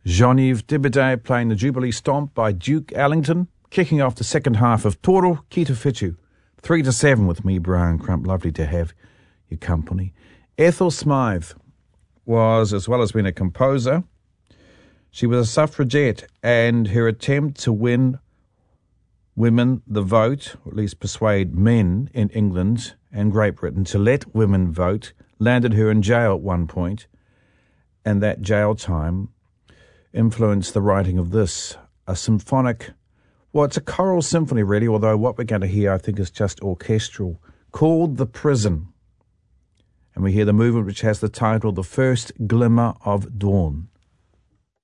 Jean-Yves Dibidet playing the Jubilee Stomp by Duke Ellington, kicking off the second half of Toro Ki Te Whitu, 3-7 with me, Brian Crump. Lovely to have your company. Ethel Smythe was, as well as being a composer, she was a suffragette, and her attempt to win women the vote, or at least persuade men in England and Great Britain to let women vote, landed her in jail at one point, and that jail time influenced the writing of this, a symphonic, well, it's a choral symphony really, although what we're going to hear I think is just orchestral, called The Prison. And we hear the movement which has the title The First Glimmer of Dawn.